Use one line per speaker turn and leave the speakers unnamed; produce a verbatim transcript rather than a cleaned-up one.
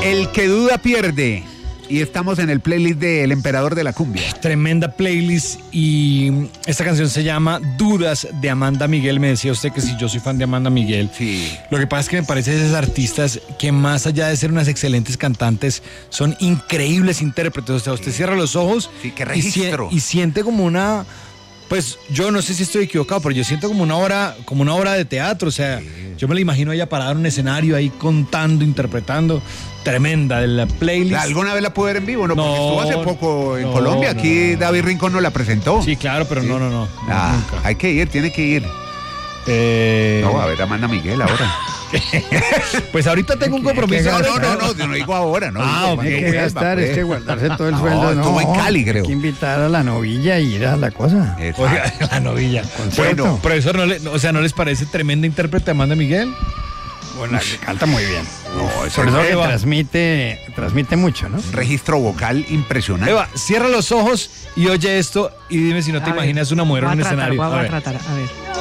El que duda pierde. Y estamos en el playlist de El Emperador de la Cumbia.
Tremenda playlist. Y esta canción se llama Dudas, de Amanda Miguel. Me decía usted que si yo soy fan de Amanda Miguel.
Sí.
Lo que pasa es que me parece de esas artistas que, más allá de ser unas excelentes cantantes, son increíbles intérpretes. O sea, usted cierra los ojos
Sí, qué
y,
registro.
sie- y siente como una... Pues yo no sé si estoy equivocado, pero yo siento como una obra, como una obra de teatro. O sea, yo me la imagino ella parada en un escenario ahí contando, interpretando. Tremenda, de la playlist.
¿Alguna vez la pude ver en vivo? No,
No,
porque estuvo hace poco en
no,
Colombia.
no,
Aquí
no, no.
David Rincón nos la presentó.
Sí, claro, pero no, no, no.
Ah,
nunca.
hay que ir, tiene que ir.
Eh,
No, a ver, Amanda Miguel ahora.
Pues ahorita tengo un compromiso.
No, no, no, no, no, no digo ahora, no.
Ah,
digo,
ok.
cuando
Hay que
vuelva,
gastar,
pues.
es que guardarse todo el
No,
sueldo. No,
estuvo en Cali, creo.
Hay que invitar a la novilla y ir a la cosa.
Exacto.
Oiga, la novilla.
Bueno.
Bueno, profesor, ¿no le- o sea, ¿no les parece tremenda intérprete Amanda Miguel?
Bueno, que canta muy bien.
No, es
Sobre todo que
Eva.
transmite, transmite mucho, ¿no?
un registro vocal impresionante.
Eva, cierra los ojos y oye esto y dime si no te
A ver,
imaginas una mujer
voy
en
a
un
tratar,
escenario.
voy a,
A ver.
tratar, a ver.